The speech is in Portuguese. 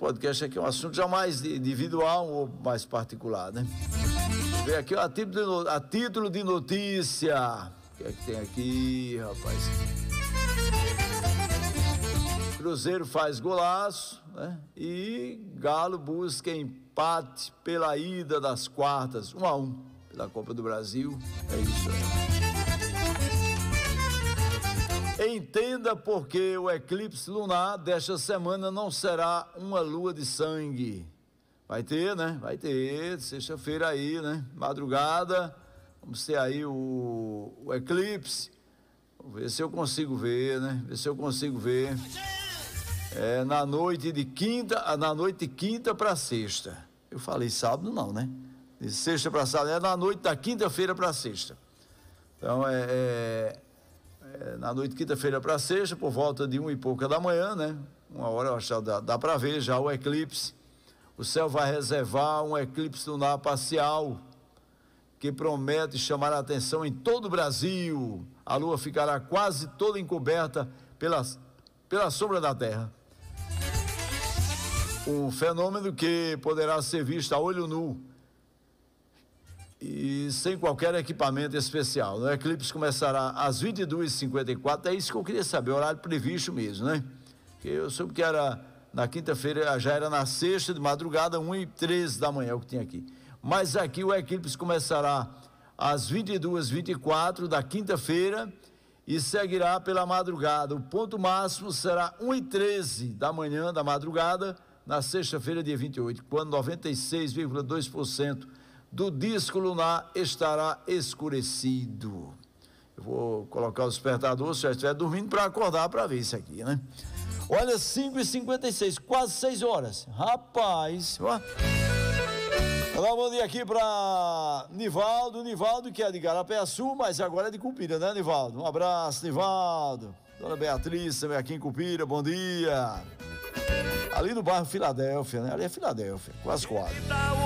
podcast aqui é um assunto já mais individual ou mais particular, né? Vem aqui a título de notícia. O que é que tem aqui, rapaz? Cruzeiro faz golaço, né? E Galo busca empate pela ida das quartas, 1-1 pela Copa do Brasil. É isso aí. Entenda porque o eclipse lunar desta semana não será uma lua de sangue. Vai ter, né? Vai ter, sexta-feira aí, né? Madrugada, vamos ter aí o eclipse. Vou ver se eu consigo ver, né? Ver se eu consigo ver. Na noite de quinta para sexta. Eu falei sábado não, né? De sexta para sábado, é na noite da quinta-feira para sexta. Então na noite de quinta-feira para sexta, por volta de 1 e pouca da manhã, né? 1h, eu acho que dá para ver já o eclipse. O céu vai reservar um eclipse lunar parcial que promete chamar a atenção em todo o Brasil. A lua ficará quase toda encoberta pela sombra da Terra. Um fenômeno que poderá ser visto a olho nu e sem qualquer equipamento especial. O eclipse começará às 22h54, é isso que eu queria saber, horário previsto mesmo, né? Porque eu soube que era na quinta-feira, já era na sexta de madrugada, 1h13 da manhã, o que tinha aqui. Mas aqui o eclipse começará às 22h24 da quinta-feira e seguirá pela madrugada. O ponto máximo será 1h13 da manhã, da madrugada, na sexta-feira, dia 28, quando 96,2% do disco lunar estará escurecido. Eu vou colocar o despertador, se já estiver dormindo, para acordar para ver isso aqui, né? Olha, 5h56, quase 6 horas. Rapaz, ó. Eu dou um bom dia aqui para Nivaldo, que é de Garapé-Açu, mas agora é de Cupira, né, Nivaldo? Um abraço, Nivaldo. Dona Beatriz também aqui em Cupira, bom dia. Ali no bairro Filadélfia, né? Ali é Filadélfia, quase quadro.